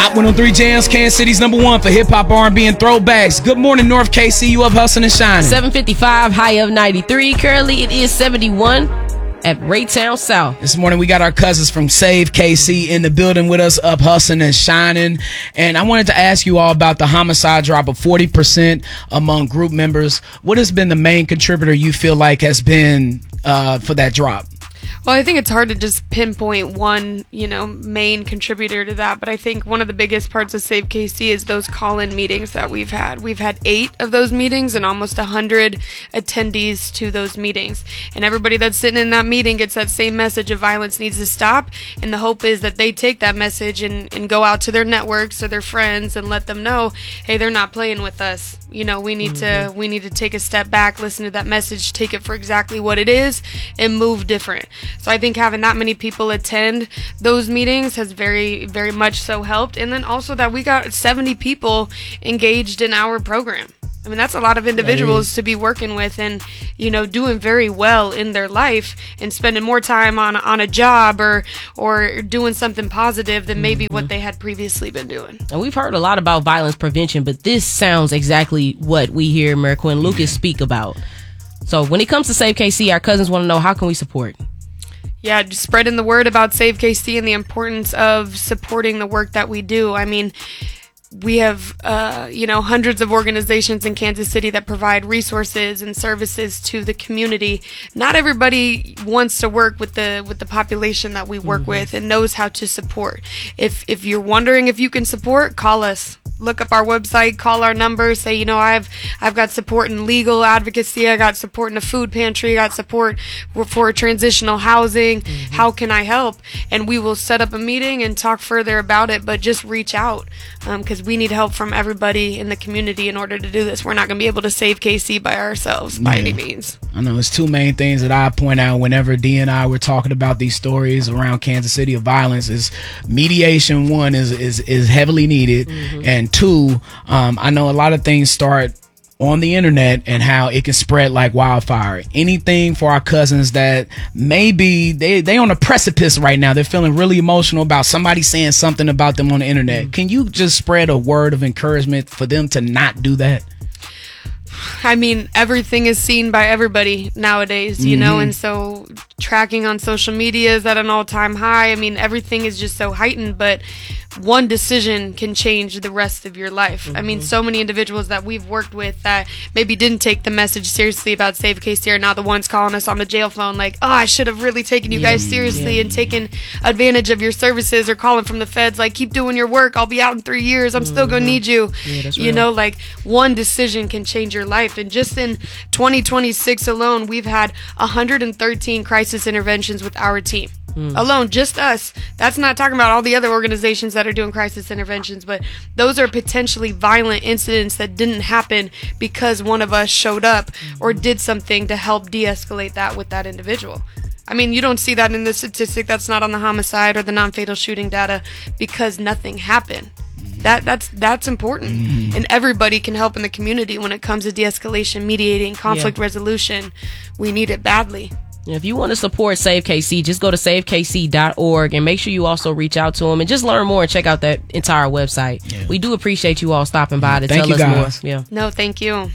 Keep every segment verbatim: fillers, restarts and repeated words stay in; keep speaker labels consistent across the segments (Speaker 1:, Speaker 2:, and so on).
Speaker 1: Hot one oh three Jams, Kansas City's number one for hip-hop, R and B, and throwbacks. Good morning, North K C. You up hustling and shining.
Speaker 2: seven fifty-five, high of ninety-three. Currently, it is seventy-one at Raytown South.
Speaker 1: This morning, we got our cousins from Save K C in the building with us, up hustling and shining. And I wanted to ask you all about the homicide drop of forty percent among group members. What has been the main contributor you feel like has been uh, for that drop?
Speaker 3: Well, I think it's hard to just pinpoint one, you know, main contributor to that, but I think one of the biggest parts of Save K C is those call-in meetings that we've had. We've had eight of those meetings and almost one hundred attendees to those meetings. And everybody that's sitting in that meeting gets that same message of violence needs to stop, and the hope is that they take that message and, and go out to their networks or their friends and let them know, hey, they're not playing with us. You know, we need mm-hmm. to we need to take a step back, listen to that message, take it for exactly what it is, and move different. So I think having that many people attend those meetings has very, very much so helped. And then also that we got seventy people engaged in our program. I mean, that's a lot of individuals to be working with and, you know, doing very well in their life and spending more time on on a job or or doing something positive than maybe mm-hmm. what they had previously been doing.
Speaker 2: And we've heard a lot about violence prevention, but this sounds exactly what we hear Marquin Lucas speak about. So when it comes to Save K C, our cousins want to know, how can we support?
Speaker 3: Yeah, just spreading the word about Save K C and the importance of supporting the work that we do. I mean, we have, uh, you know, hundreds of organizations in Kansas City that provide resources and services to the community. Not everybody wants to work with the with the population that we work mm-hmm. with and knows how to support. If if you're wondering if you can support, call us. Look up our website, call our number, say, you know, I've I've got support in legal advocacy, I got support in a food pantry, I got support for transitional housing. Mm-hmm. How can I help? And we will set up a meeting and talk further about it, but just reach out because um, we need help from everybody in the community in order to do this. We're not going to be able to save K C by ourselves by yeah. any means.
Speaker 1: I know it's two main things that I point out whenever D and I were talking about these stories around Kansas City of violence is mediation. One is is, is heavily needed, mm-hmm. and two, um, I know a lot of things start on the internet and how it can spread like wildfire. Anything for our cousins that maybe they they on a precipice right now, they're feeling really emotional about somebody saying something about them on the internet. Mm-hmm. Can you just spread a word of encouragement for them to not do that?
Speaker 3: I mean, everything is seen by everybody nowadays, you mm-hmm. know, and so tracking on social media is at an all-time high. I mean, everything is just so heightened, but one decision can change the rest of your life. Mm-hmm. I mean, so many individuals that we've worked with that maybe didn't take the message seriously about Save K C are now the ones calling us on the jail phone like, oh, I should have really taken you yeah, guys seriously yeah. and taken advantage of your services, or calling from the feds like, keep doing your work, I'll be out in three years, I'm mm-hmm. still gonna need you. Yeah, you right. know, like one decision can change your life. And just in twenty twenty-six alone, we've had one hundred thirteen crisis interventions with our team. Mm. Alone, just us. That's not talking about all the other organizations that are doing crisis interventions, but those are potentially violent incidents that didn't happen because one of us showed up or did something to help de-escalate that with that individual. I mean, you don't see that in the statistic that's not on the homicide or the non-fatal shooting data because nothing happened. That that's that's important, mm-hmm. and everybody can help in the community when it comes to de-escalation, mediating, conflict yeah. resolution. We need it badly.
Speaker 2: If you want to support Save K C, just go to save k c dot org and make sure you also reach out to them and just learn more and check out that entire website. Yeah. We do appreciate you all stopping by to
Speaker 1: thank
Speaker 2: tell us
Speaker 1: guys.
Speaker 2: more. Yeah.
Speaker 3: No, thank you.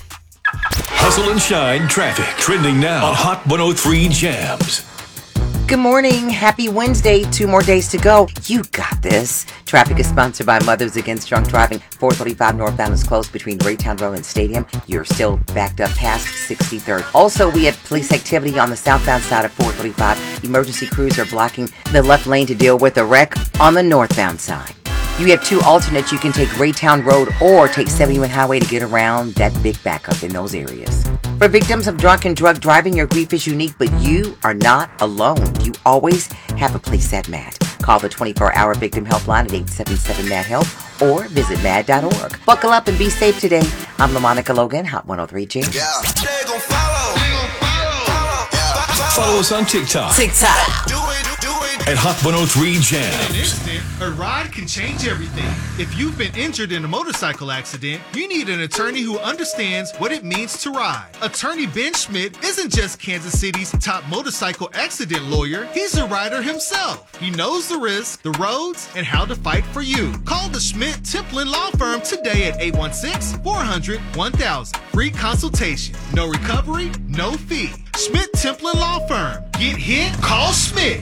Speaker 4: Hustle and Shine traffic trending now on Hot one oh three Jams.
Speaker 5: Good morning. Happy Wednesday. Two more days to go. You got this. Traffic is sponsored by Mothers Against Drunk Driving. four thirty-five northbound is closed between Raytown Road and Stadium. You're still backed up past sixty-third. Also, we have police activity on the southbound side of four thirty-five. Emergency crews are blocking the left lane to deal with a wreck on the northbound side. You have two alternates. You can take Raytown Road or take seventy-one Highway to get around that big backup in those areas. For victims of drunk and drug driving, your grief is unique, but you are not alone. You always have a place at M A D. Call the twenty-four hour victim helpline at eight seven seven M A D HELP or visit mad dot org. Buckle up and be safe today. I'm LaMonica Logan, Hot one oh three Jams.
Speaker 4: Yeah. They gon' follow. They gon' follow. Follow. Yeah. Follow us on TikTok.
Speaker 5: TikTok.
Speaker 4: Do it, do it. at Hot one oh three Jams.
Speaker 6: In an instant, a ride can change everything. If you've been injured in a motorcycle accident, you need an attorney who understands what it means to ride. Attorney Ben Schmidt isn't just Kansas City's top motorcycle accident lawyer, he's a rider himself. He knows the risks, the roads, and how to fight for you. Call the Schmidt Templin Law Firm today at eight one six, four hundred, one thousand. Free consultation. No recovery, no fee. Schmidt Templin Law Firm. Get hit? Call Schmidt.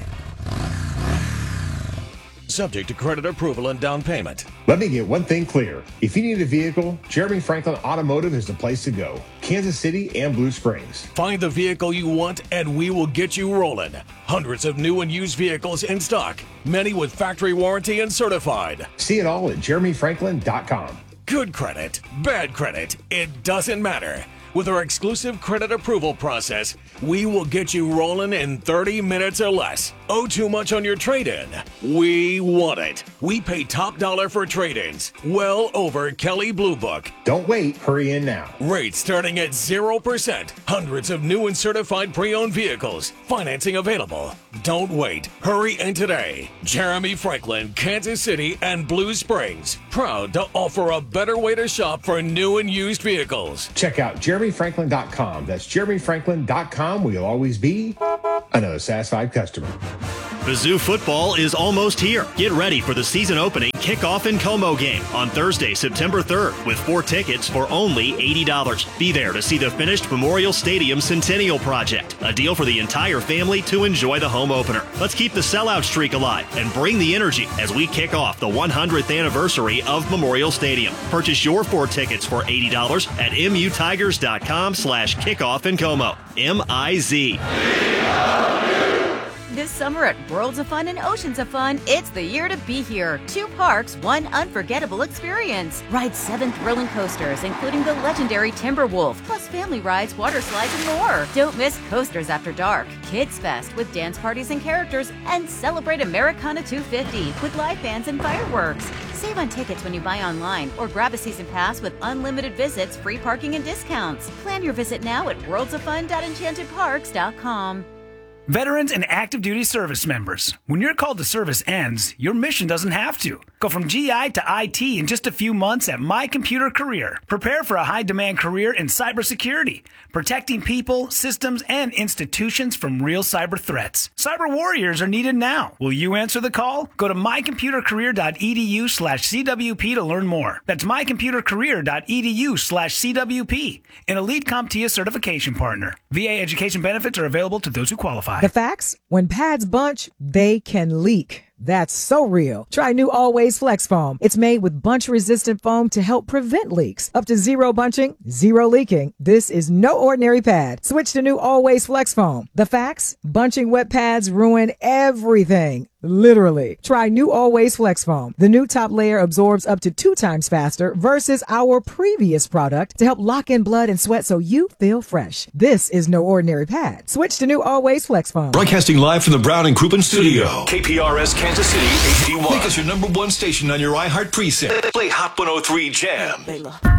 Speaker 7: Subject to credit approval and down payment.
Speaker 8: Let me get one thing clear. If you need a vehicle, Jeremy Franklin Automotive is the place to go. Kansas City and Blue Springs.
Speaker 7: Find the vehicle you want and we will get you rolling. Hundreds of new and used vehicles in stock, many with factory warranty and certified.
Speaker 8: See it all at jeremy franklin dot com.
Speaker 7: Good credit, bad credit, it doesn't matter. With our exclusive credit approval process, we will get you rolling in thirty minutes or less. Owe too much on your trade-in? We want it. We pay top dollar for trade-ins, well over Kelley Blue Book.
Speaker 8: Don't wait, hurry in now.
Speaker 7: Rates starting at zero percent. Hundreds of new and certified pre-owned vehicles. Financing available. Don't wait. Hurry in today. Jeremy Franklin, Kansas City, and Blue Springs. Proud to offer a better way to shop for new and used vehicles.
Speaker 8: Check out jeremy franklin dot com. That's jeremy franklin dot com. We'll always be another satisfied customer.
Speaker 9: The Zoo football is almost here. Get ready for the season opening kickoff and Como game on Thursday, September third, with four tickets for only eighty dollars. Be there to see the finished Memorial Stadium Centennial Project, a deal for the entire family to enjoy the home opener. Let's keep the sellout streak alive and bring the energy as we kick off the one hundredth anniversary of Memorial Stadium. Purchase your four tickets for eighty dollars at mutigers.com slash kickoff and Como. M I Z.
Speaker 10: This summer at Worlds of Fun and Oceans of Fun, it's the year to be here. Two parks, one unforgettable experience. Ride seven thrilling coasters, including the legendary Timberwolf, plus family rides, water slides, and more. Don't miss Coasters After Dark, Kids Fest with dance parties and characters, and celebrate Americana two fifty with live bands and fireworks. Save on tickets when you buy online or grab a season pass with unlimited visits, free parking, and discounts. Plan your visit now at worlds of fun dot enchanted parks dot com.
Speaker 11: Veterans and active duty service members, when your call to service ends, your mission doesn't have to. Go from G I to I T in just a few months at My Computer Career. Prepare for a high-demand career in cybersecurity, protecting people, systems, and institutions from real cyber threats. Cyber warriors are needed now. Will you answer the call? Go to my computer career dot e d u slash c w p to learn more. That's my computer career dot e d u slash c w p, an Elite CompTIA certification partner. V A education benefits are available to those who qualify.
Speaker 12: The facts? When pads bunch, they can leak. That's so real. Try new Always Flex Foam. It's made with bunch-resistant foam to help prevent leaks. Up to zero bunching, zero leaking. This is no ordinary pad. Switch to new Always Flex Foam. The facts? Bunching wet pads ruin everything. Literally. Try new Always Flex Foam. The new top layer absorbs up to two times faster versus our previous product to help lock in blood and sweat so you feel fresh. This is no ordinary pad. Switch to new Always Flex Foam.
Speaker 4: Broadcasting live from the Brown and Crouppen studio. K P R S Kansas City H D one. Make us your number one station on your iHeart preset. Play Hot one oh three Jam.